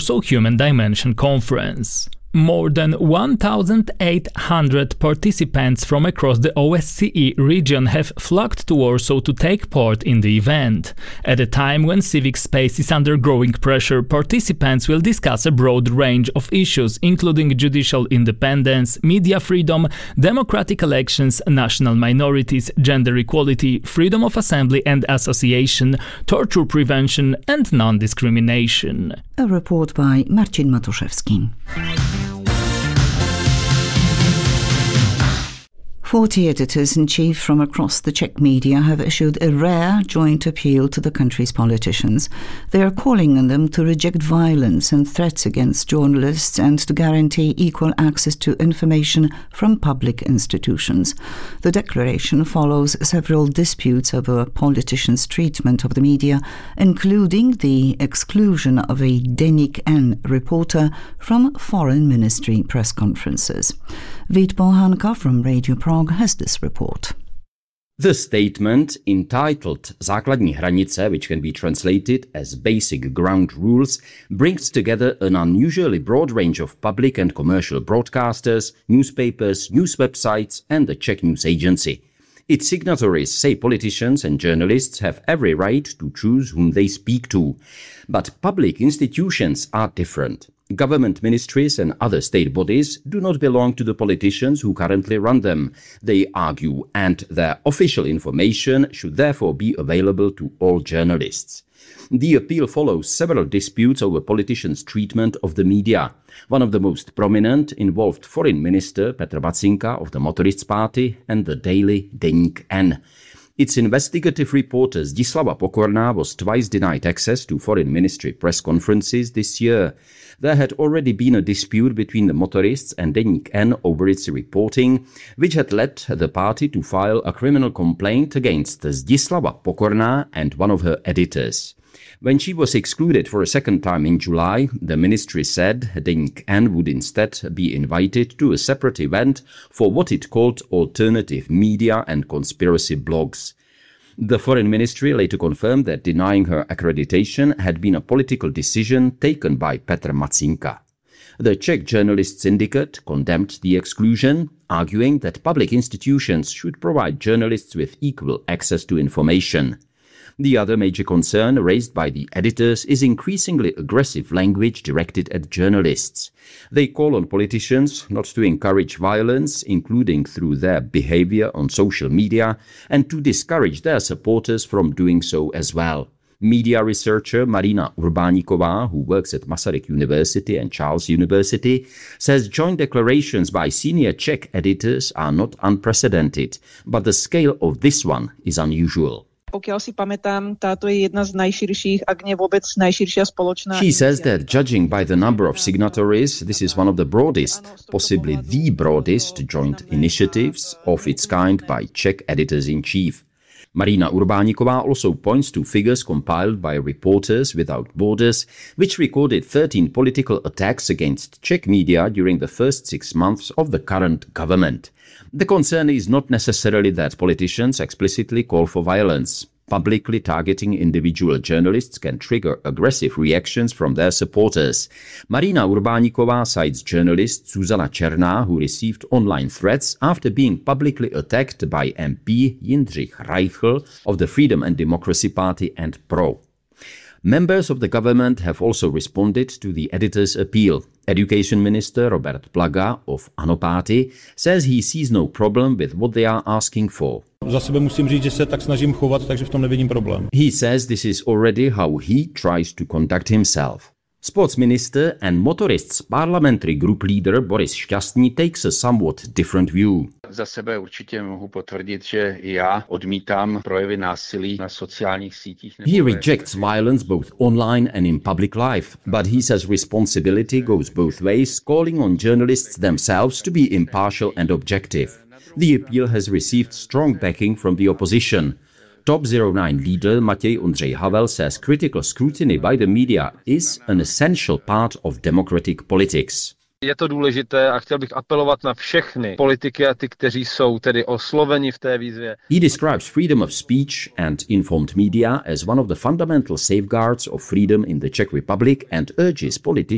Warsaw Human Dimension Conference. More than 1,800 participants from across the OSCE region have flocked to Warsaw to take part in the event. At a time when civic space is under growing pressure, participants will discuss a broad range of issues, including judicial independence, media freedom, democratic elections, national minorities, gender equality, freedom of assembly and association, torture prevention, and non-discrimination. A report by Marcin Matuszewski. 40 editors-in-chief from across the Czech media have issued a rare joint appeal to the country's politicians. They are calling on them to reject violence and threats against journalists and to guarantee equal access to information from public institutions. The declaration follows several disputes over politicians' treatment of the media, including the exclusion of a Deník N reporter from foreign ministry press conferences. Vít Polhánka from Radio Prague has this report. The statement, entitled Základní hranice, which can be translated as Basic Ground Rules, brings together an unusually broad range of public and commercial broadcasters, newspapers, news websites and the Czech News Agency. Its signatories say politicians and journalists have every right to choose whom they speak to. But public institutions are different. Government ministries and other state bodies do not belong to the politicians who currently run them, they argue, and their official information should therefore be available to all journalists. The appeal follows several disputes over politicians' treatment of the media. One of the most prominent involved Foreign Minister Petr Matzinka of the Motorists Party and the daily Deník N. Its investigative reporter Zdislava Pokorná was twice denied access to Foreign Ministry press conferences this year. There had already been a dispute between the motorists and Deník N over its reporting, which had led the party to file a criminal complaint against Zdislava Pokorná and one of her editors. When she was excluded for a second time in July, the ministry said Deník N would instead be invited to a separate event for what it called alternative media and conspiracy blogs. The Foreign Ministry later confirmed that denying her accreditation had been a political decision taken by Petr Matzinka. The Czech Journalists Syndicate condemned the exclusion, arguing that public institutions should provide journalists with equal access to information. The other major concern raised by the editors is increasingly aggressive language directed at journalists. They call on politicians not to encourage violence, including through their behavior on social media, and to discourage their supporters from doing so as well. Media researcher Marina Urbáníková, who works at Masaryk University and Charles University, says joint declarations by senior Czech editors are not unprecedented, but the scale of this one is unusual. Pokiaľ si pamätám, táto je jedna z najširších, ak nie vôbec najširšia spoločná. She says that judging by the number of signatories, this is one of the broadest, possibly the broadest joint initiatives of its kind by Czech editors-in-chief. Marina Urbáníková also points to figures compiled by Reporters Without Borders, which recorded 13 political attacks against Czech media during the first 6 months of the current government. The concern is not necessarily that politicians explicitly call for violence. Publicly targeting individual journalists can trigger aggressive reactions from their supporters. Marina Urbáníková cites journalist Zuzana Černá, who received online threats after being publicly attacked by MP Jindřich Reichl of the Freedom and Democracy Party and PRO. Members of the government have also responded to the editors' appeal. Education Minister Robert Plaga of ANO Party says he sees no problem with what they are asking for. Za sebe musím říct, že se tak snažím chovat, takže v tom nevidím problém. He says this is already how he tries to conduct himself. Sports Minister and Motorists Parliamentary Group leader Boris Šťastný takes a somewhat different view. Za sebe určitě mohu potvrdit, že i já odmítám projevy násilí na sociálních sítích. He rejects violence both online and in public life, but he says responsibility goes both ways, calling on journalists themselves to be impartial and objective. The appeal has received strong backing from the opposition. Top 09 leader Matěj Ondřej Havel says critical scrutiny by the media is an essential part of democratic politics. Je to důležité a chtěl bych apelovat na všechny politiky a ty, kteří jsou tedy osloveni v té výzvě. He describes freedom of speech and informed media as one of the fundamental safeguards of freedom in the Czech Republic and urges politicians